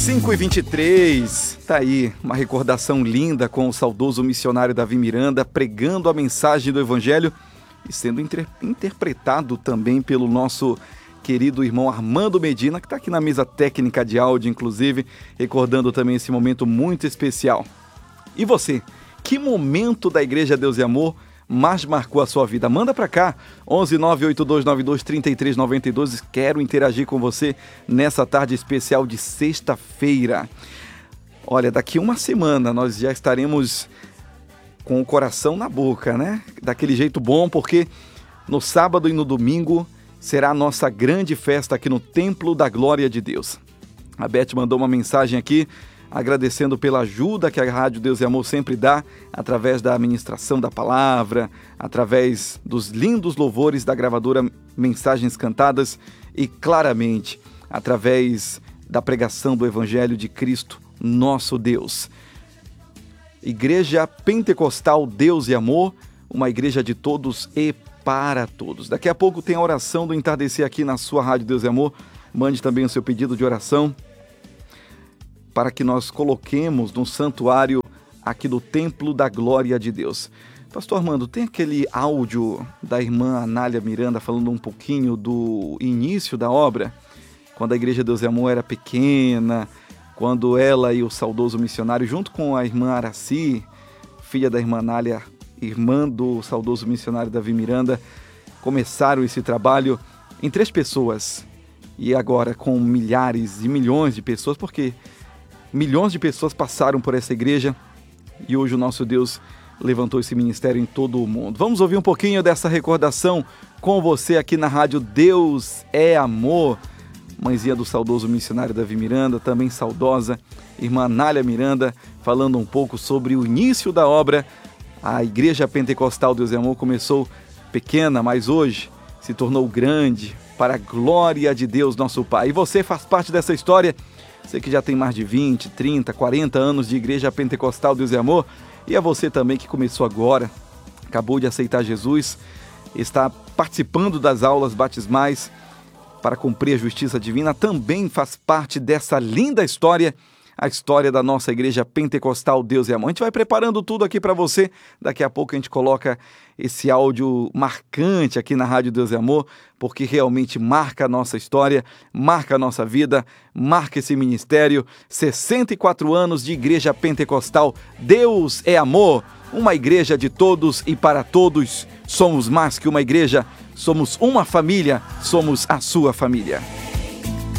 5h23, tá aí uma recordação linda com o saudoso missionário Davi Miranda pregando a mensagem do Evangelho e sendo interpretado também pelo nosso querido irmão Armando Medina, que está aqui na mesa técnica de áudio, inclusive, recordando também esse momento muito especial. E você, que momento da Igreja Deus e Amor mais marcou a sua vida? Manda pra cá, 11 98292 3392. Quero interagir com você nessa tarde especial de sexta-feira. Olha, daqui uma semana nós já estaremos com o coração na boca, né? Daquele jeito bom, porque no sábado e no domingo será a nossa grande festa aqui no Templo da Glória de Deus. A Beth mandou uma mensagem aqui, agradecendo pela ajuda que a Rádio Deus e Amor sempre dá, através da ministração da palavra, através dos lindos louvores da gravadora Mensagens Cantadas e, claramente, através da pregação do Evangelho de Cristo, nosso Deus. Igreja Pentecostal Deus e Amor, uma igreja de todos e para todos. Daqui a pouco tem a oração do entardecer aqui na sua Rádio Deus e Amor. Mande também o seu pedido de oração para que nós coloquemos no santuário aqui do Templo da Glória de Deus. Pastor Armando, tem aquele áudio da irmã Anália Miranda falando um pouquinho do início da obra, quando a Igreja Deus e Amor era pequena, quando ela e o saudoso missionário, junto com a irmã Araci, filha da irmã Anália, irmã do saudoso missionário Davi Miranda, começaram esse trabalho em 3 pessoas, e agora com milhares e milhões de pessoas, porque milhões de pessoas passaram por essa igreja e hoje o nosso Deus levantou esse ministério em todo o mundo. Vamos ouvir um pouquinho dessa recordação com você aqui na rádio Deus é Amor. Mãezinha do saudoso missionário Davi Miranda, também saudosa irmã Anália Miranda, falando um pouco sobre o início da obra. A Igreja Pentecostal Deus é Amor começou pequena, mas hoje se tornou grande para a glória de Deus, nosso Pai. E você faz parte dessa história. Você que já tem mais de 20, 30, 40 anos de Igreja Pentecostal Deus e Amor, e a você também que começou agora, acabou de aceitar Jesus, está participando das aulas batismais para cumprir a justiça divina, também faz parte dessa linda história, a história da nossa Igreja Pentecostal Deus e Amor. A gente vai preparando tudo aqui para você, daqui a pouco a gente coloca esse áudio marcante aqui na Rádio Deus e Amor, porque realmente marca a nossa história, marca a nossa vida, marca esse ministério. 64 anos de Igreja Pentecostal Deus é Amor, uma igreja de todos e para todos. Somos mais que uma igreja, somos uma família, somos a sua família.